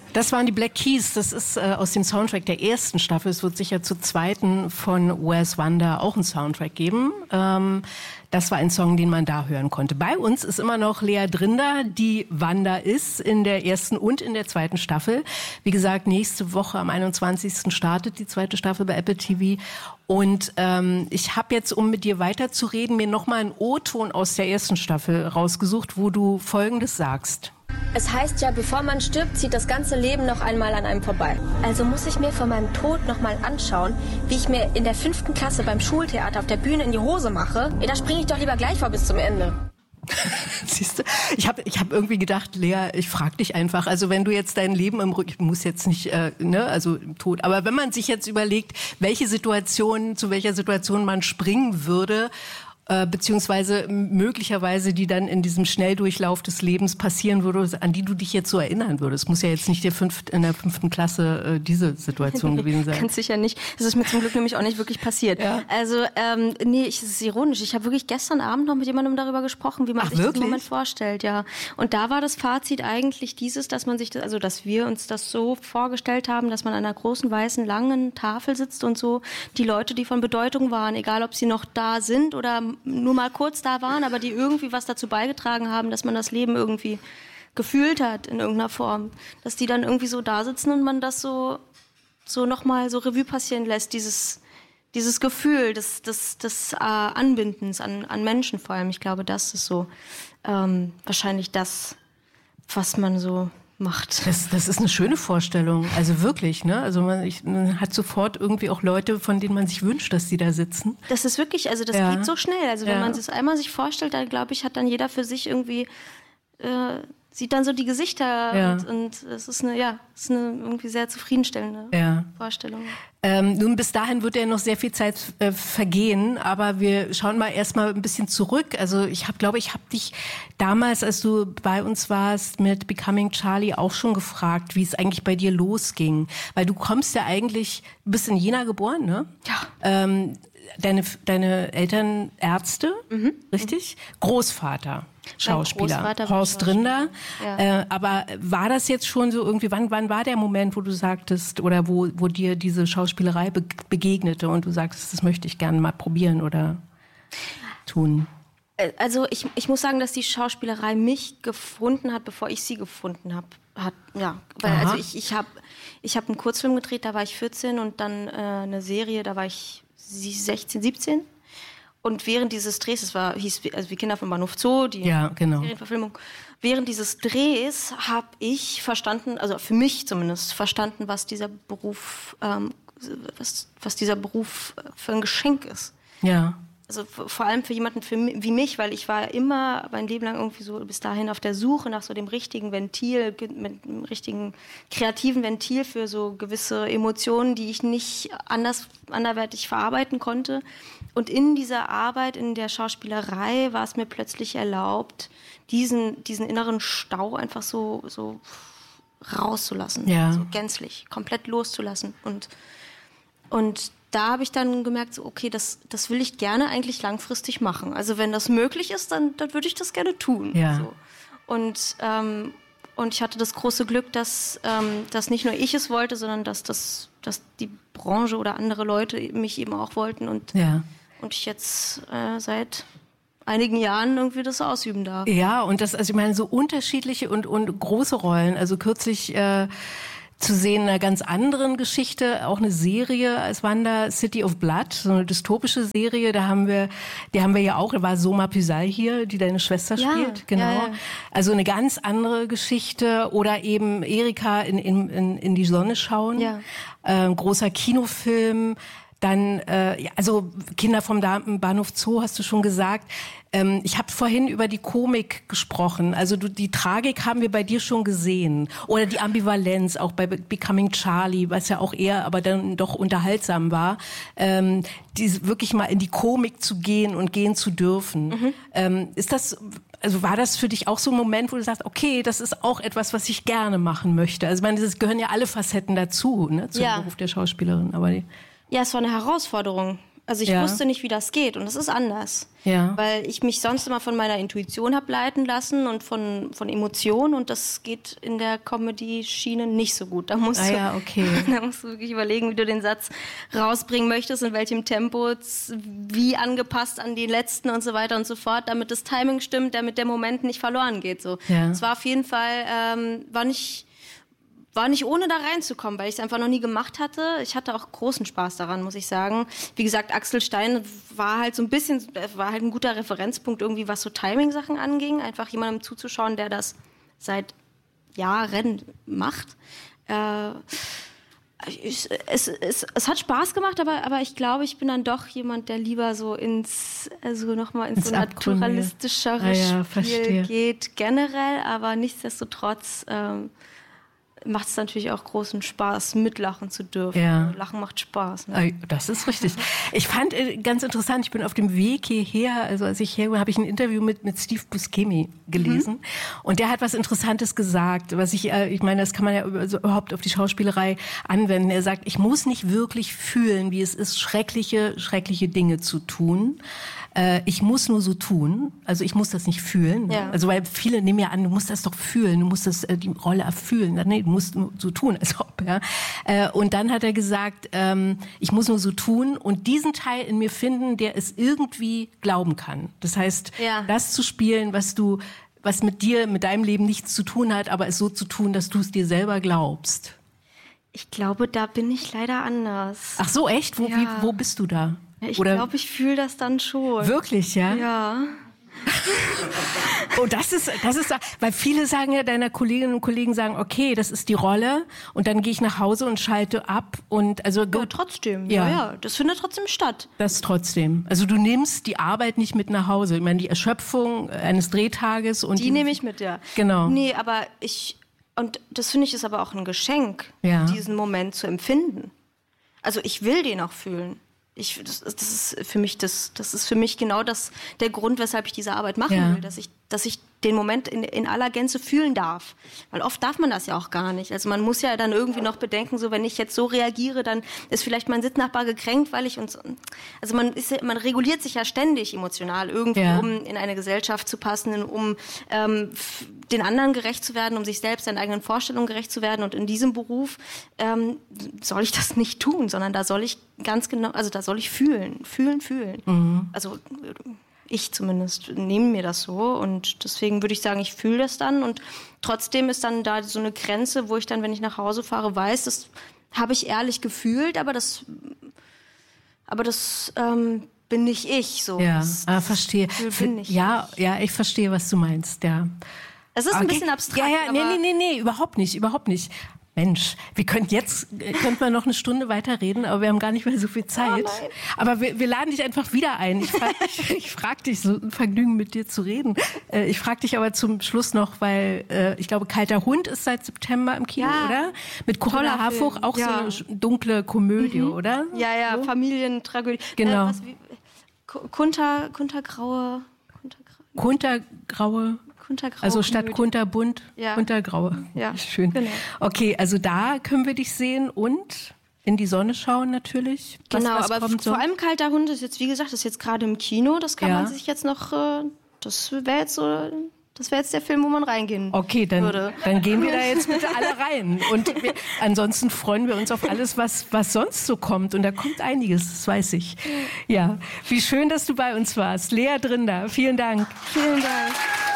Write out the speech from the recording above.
Das waren die Black Keys. Das ist aus dem Soundtrack der ersten Staffel. Es wird sicher zur zweiten von Where's Wanda auch einen Soundtrack geben. Das war ein Song, den man da hören konnte. Bei uns ist immer noch Lea Drinder, die Wanda ist in der ersten und in der zweiten Staffel. Wie gesagt, nächste Woche am 21. startet die zweite Staffel bei Apple TV. Und ich habe jetzt, um mit dir weiterzureden, mir nochmal einen O-Ton aus der ersten Staffel rausgesucht, wo du Folgendes sagst. Es heißt ja, bevor man stirbt, zieht das ganze Leben noch einmal an einem vorbei. Also muss ich mir vor meinem Tod noch mal anschauen, wie ich mir in der 5. Klasse beim Schultheater auf der Bühne in die Hose mache. Da springe ich doch lieber gleich vor bis zum Ende. Siehst du, ich hab irgendwie gedacht, Lea, ich frage dich einfach, also wenn du jetzt dein Leben im Rücken, muss jetzt nicht, also im Tod, aber wenn man sich jetzt überlegt, zu welcher Situation man springen würde, beziehungsweise möglicherweise die dann in diesem Schnelldurchlauf des Lebens passieren würde, an die du dich jetzt so erinnern würdest. Muss ja jetzt nicht in der 5. Klasse diese Situation gewesen sein. Ganz sicher nicht. Das ist mir zum Glück nämlich auch nicht wirklich passiert. Ja. Also, es ist ironisch. Ich habe wirklich gestern Abend noch mit jemandem darüber gesprochen, wie man sich das im Moment vorstellt. Ja. Und da war das Fazit eigentlich dieses, dass wir uns das so vorgestellt haben, dass man an einer großen, weißen, langen Tafel sitzt und so die Leute, die von Bedeutung waren, egal ob sie noch da sind oder nur mal kurz da waren, aber die irgendwie was dazu beigetragen haben, dass man das Leben irgendwie gefühlt hat in irgendeiner Form. Dass die dann irgendwie so da sitzen und man das so nochmal so Revue passieren lässt, dieses Gefühl des Anbindens an Menschen vor allem. Ich glaube, das ist so wahrscheinlich das, was man so macht. Das ist eine schöne Vorstellung, also wirklich, ne? Also man hat sofort irgendwie auch Leute, von denen man sich wünscht, dass die da sitzen. Das ist wirklich, also das geht so schnell. Also wenn man es einmal sich vorstellt, dann glaube ich, hat dann jeder für sich irgendwie sieht dann so die Gesichter und es ist eine irgendwie sehr zufriedenstellende Vorstellung. Nun, bis dahin wird ja noch sehr viel Zeit vergehen, aber wir schauen mal erstmal ein bisschen zurück. Also ich habe dich damals, als du bei uns warst mit Becoming Charlie, auch schon gefragt, wie es eigentlich bei dir losging. Weil du bist in Jena geboren, ne? Ja. Deine Eltern Ärzte, richtig? Großvater. Schauspieler, Horst Drinder. Ja. Aber war das jetzt schon so irgendwie, wann war der Moment, wo du sagtest, oder wo dir diese Schauspielerei begegnete und du sagst, das möchte ich gerne mal probieren oder tun? Also ich muss sagen, dass die Schauspielerei mich gefunden hat, bevor ich sie gefunden habe. Also ich habe einen Kurzfilm gedreht, da war ich 14 und dann eine Serie, da war ich 16, 17. Und während dieses Drehs, hieß wie Kinder vom Bahnhof Zoo, die Serienverfilmung, während dieses Drehs habe ich verstanden, also für mich zumindest verstanden, was dieser Beruf, was dieser Beruf für ein Geschenk ist. Ja. Also vor allem für jemanden wie mich, weil ich war immer mein Leben lang irgendwie so bis dahin auf der Suche nach so dem richtigen Ventil, mit dem richtigen kreativen Ventil für so gewisse Emotionen, die ich nicht anderweitig verarbeiten konnte. Und in dieser Arbeit, in der Schauspielerei, war es mir plötzlich erlaubt, diesen inneren Stau einfach so rauszulassen, so gänzlich, komplett loszulassen. Und da habe ich dann gemerkt, so, okay, das will ich gerne eigentlich langfristig machen. Also wenn das möglich ist, dann würde ich das gerne tun. Ja. So. Und ich hatte das große Glück, dass nicht nur ich es wollte, sondern dass die Branche oder andere Leute mich eben auch wollten und ich jetzt seit einigen Jahren irgendwie das ausüben darf. Ja, und ich meine, so unterschiedliche und große Rollen. Also kürzlich zu sehen in einer ganz anderen Geschichte, auch eine Serie als Wanda, City of Blood, so eine dystopische Serie, die haben wir ja auch, da war Soma Pysal hier, die deine Schwester spielt, genau. Ja. Also eine ganz andere Geschichte oder eben Erika in die Sonne schauen, großer Kinofilm. Dann, also Kinder vom Bahnhof Zoo hast du schon gesagt. Ich habe vorhin über die Komik gesprochen. Also die Tragik haben wir bei dir schon gesehen. Oder die Ambivalenz, auch bei Becoming Charlie, was ja auch eher, aber dann doch unterhaltsam war. Wirklich mal in die Komik zu gehen und gehen zu dürfen. War das für dich auch so ein Moment, wo du sagst, okay, das ist auch etwas, was ich gerne machen möchte? Also ich meine, das gehören ja alle Facetten dazu, ne, zum Beruf der Schauspielerin. Aber ja, es war eine Herausforderung. Also ich wusste nicht, wie das geht und das ist anders. Ja. Weil ich mich sonst immer von meiner Intuition habe leiten lassen und von Emotionen und das geht in der Comedy-Schiene nicht so gut. Da musst du wirklich überlegen, wie du den Satz rausbringen möchtest, in welchem Tempo, wie angepasst an den letzten und so weiter und so fort, damit das Timing stimmt, damit der Moment nicht verloren geht. So. Ja. Es war auf jeden Fall, war nicht ohne da reinzukommen, weil ich es einfach noch nie gemacht hatte. Ich hatte auch großen Spaß daran, muss ich sagen. Wie gesagt, Axel Stein war halt so ein bisschen, war halt ein guter Referenzpunkt irgendwie, was so Timing-Sachen anging. Einfach jemandem zuzuschauen, der das seit Jahren macht. Es hat Spaß gemacht, aber ich glaube, ich bin dann doch jemand, der lieber so ins so naturalistischere Spiel geht, generell, aber nichtsdestotrotz macht es natürlich auch großen Spaß, mitlachen zu dürfen. Ja. Lachen macht Spaß. Ne? Das ist richtig. Ich fand ganz interessant, ich bin auf dem Weg hierher, also als ich hergehe, habe ich ein Interview mit Steve Buscemi gelesen. Und der hat was Interessantes gesagt, was ich meine, das kann man ja überhaupt auf die Schauspielerei anwenden. Er sagt, ich muss nicht wirklich fühlen, wie es ist, schreckliche Dinge zu tun. Ich muss nur so tun, also ich muss das nicht fühlen. Ja. Also weil viele nehmen ja an, du musst das doch fühlen, du musst die Rolle erfüllen. Nee, du musst nur so tun, als ob. Ja. Und dann hat er gesagt, ich muss nur so tun und diesen Teil in mir finden, der es irgendwie glauben kann. Das heißt, das zu spielen, was mit dir, mit deinem Leben nichts zu tun hat, aber es so zu tun, dass du es dir selber glaubst. Ich glaube, da bin ich leider anders. Ach so, echt? Wo bist du da? Ich glaube, ich fühle das dann schon. Wirklich, ja? Ja. Oh, das ist, weil viele sagen ja, deiner Kolleginnen und Kollegen sagen, okay, das ist die Rolle und dann gehe ich nach Hause und schalte ab und also. Ja, trotzdem, ja, das findet trotzdem statt. Das trotzdem. Also du nimmst die Arbeit nicht mit nach Hause. Ich meine, die Erschöpfung eines Drehtages und. Die nehme ich mit, ja. Genau. Nee, aber und das finde ich ist aber auch ein Geschenk, diesen Moment zu empfinden. Also ich will den auch fühlen. Das ist für mich genau der Grund, weshalb ich diese Arbeit machen will, dass ich den Moment in aller Gänze fühlen darf. Weil oft darf man das ja auch gar nicht. Also man muss ja dann irgendwie noch bedenken, so wenn ich jetzt so reagiere, dann ist vielleicht mein Sitznachbar gekränkt, weil ich uns... Also man reguliert sich ja ständig emotional irgendwie, um in eine Gesellschaft zu passen, um den anderen gerecht zu werden, um sich selbst, seinen eigenen Vorstellungen gerecht zu werden. Und in diesem Beruf soll ich das nicht tun, sondern da soll ich ganz genau, also da soll ich fühlen. Mhm. Also ich zumindest nehme mir das so und deswegen würde ich sagen, ich fühle das dann und trotzdem ist dann da so eine Grenze, wo ich dann, wenn ich nach Hause fahre, weiß, das habe ich ehrlich gefühlt, aber das bin nicht ich. So. Ja, verstehe. Bin nicht ich verstehe, was du meinst, ja. Es ist ein bisschen abstrakt. Nee, überhaupt nicht. Mensch, könnten wir noch eine Stunde weiterreden, aber wir haben gar nicht mehr so viel Zeit. Oh aber wir laden dich einfach wieder ein. Ich frage dich, so ein Vergnügen mit dir zu reden. Ich frage dich aber zum Schluss noch, weil ich glaube, Kalter Hund ist seit September im Kino, oder? Mit Corinna Harfouch, auch so eine dunkle Komödie, oder? Ja, so? Familientragödie. Genau. Kuntergraue. Also statt kunterbunt, kuntergraue. Ja, schön. Genau. Okay, also da können wir dich sehen und in die Sonne schauen natürlich. Genau, aber vor allem Kalter Hund ist jetzt, wie gesagt, ist jetzt gerade im Kino. Das kann man sich jetzt noch, das wäre jetzt der Film, wo man reingehen würde. Dann gehen wir da jetzt bitte alle rein. Und ansonsten freuen wir uns auf alles, was sonst so kommt. Und da kommt einiges, das weiß ich. Ja, wie schön, dass du bei uns warst. Lea Drinder, vielen Dank. Vielen Dank.